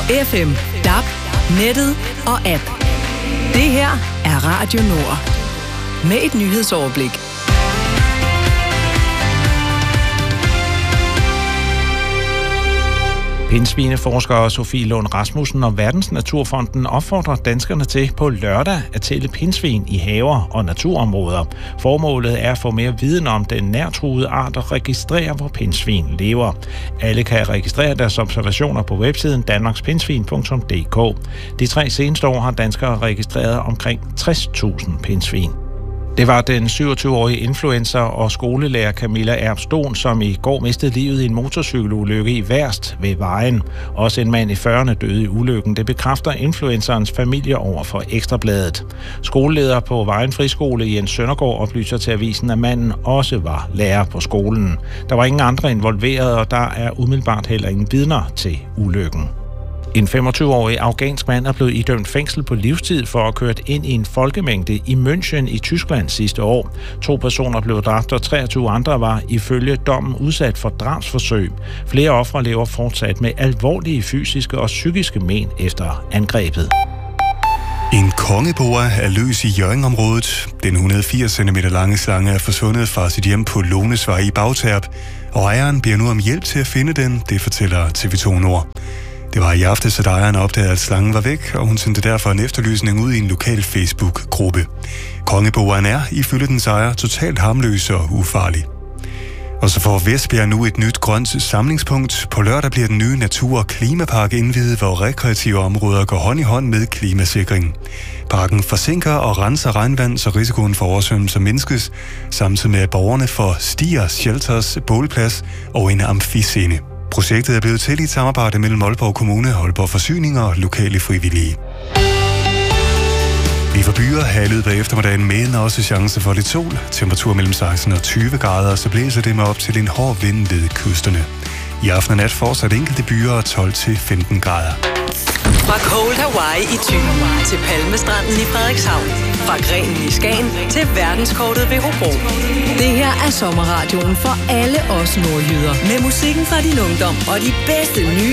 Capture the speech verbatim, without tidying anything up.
F M, D A B, nettet og app. Det her er Radio Nord. Med et nyhedsoverblik. Pindsvineforsker Sofie Lund Rasmussen og Verdensnaturfonden opfordrer danskerne til på lørdag at tælle pindsvin i haver og naturområder. Formålet er at få mere viden om den nærtruede art og registrere, hvor pindsvin lever. Alle kan registrere deres observationer på websiden danmarkspindsvin punktum d k. De tre seneste år har danskere registreret omkring tres tusind pindsvin. Det var den syvogtyve-årige influencer og skolelærer Camilla Erbstone, som i går mistede livet i en motorcykelulykke i Værst ved Vejen. Også en mand i fyrrerne døde i ulykken. Det bekræfter influencerens familie over for Ekstrabladet. Skoleleder på Vejen Friskole Jens Søndergaard oplyser til avisen, at manden også var lærer på skolen. Der var ingen andre involveret, og der er umiddelbart heller ingen vidner til ulykken. En femogtyve-årig afghansk mand er blevet idømt fængsel på livstid for at have kørt ind i en folkemængde i München i Tyskland sidste år. To personer blev dræbt, og treogtyve andre var ifølge dommen udsat for drabsforsøg. Flere ofre lever fortsat med alvorlige fysiske og psykiske men efter angrebet. En kongeboa er løs i Hjørring-området. Den et hundrede og firs centimeter lange slange er forsvundet fra sit hjem på Lånesvej i Bagterp, og ejeren beder nu om hjælp til at finde den, det fortæller T V to Nord. Det var i aftes, at ejeren opdagede, at slangen var væk, og hun sendte derfor en efterlysning ud i en lokal Facebook-gruppe. Kongeboaen er, ifølge dens ejer, totalt harmløs og ufarlig. Og så får Vestbjerg nu et nyt grønt samlingspunkt. På lørdag bliver den nye natur- og klimapark indviet, hvor rekreative områder går hånd i hånd med klimasikring. Parken forsinker og renser regnvand, så risikoen for oversvømmelser mindskes, samtidig med at borgerne får stier, shelters, bålplads og en amfiscene. Projektet er blevet til i et samarbejde mellem Aalborg Kommune, Aalborg Forsyning og lokale frivillige. Vi får byer her i løbet af eftermiddagen, men også chance for lidt sol. Temperatur mellem seksten og tyve grader, så blæser det med op til en hård vind ved kysterne. I aften og nat fortsat enkelte byer tolv til femten grader. Fra Cold Hawaii i Thy til Palmestranden i Frederikshavn. Fra Grenen i Skagen til verdenskortet ved Hobro. Det her er sommerradioen for alle os nordjyder. Med musikken fra din ungdom og de bedste nye